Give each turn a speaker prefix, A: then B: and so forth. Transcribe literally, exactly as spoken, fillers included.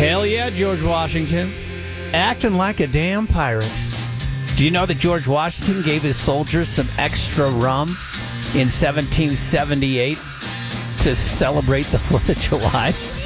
A: Hell yeah, George Washington. Acting like a damn pirate. Do you know that George Washington gave his soldiers some extra rum in seventeen seventy-eight to celebrate the fourth of July?